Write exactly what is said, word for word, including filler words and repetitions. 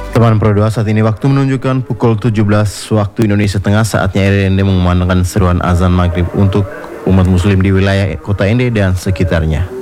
Teman Pro dua, saat ini waktu menunjukkan pukul tujuh belas waktu Indonesia Tengah. Saatnya R R N D mengumandangkan seruan azan maghrib untuk umat muslim di wilayah kota Ende dan sekitarnya.